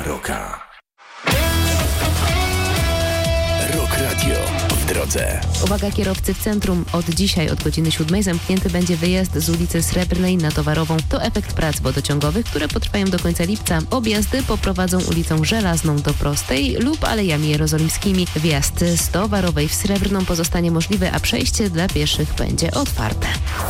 Rocka. Rock Radio w drodze. Uwaga, kierowcy w centrum. Od dzisiaj, od godziny 7 zamknięty będzie wyjazd z ulicy Srebrnej na Towarową. To efekt prac wodociągowych, które potrwają do końca lipca. Objazdy poprowadzą ulicą Żelazną do Prostej lub Alejami Jerozolimskimi. Wjazd z Towarowej w Srebrną pozostanie możliwy, a przejście dla pieszych będzie otwarte.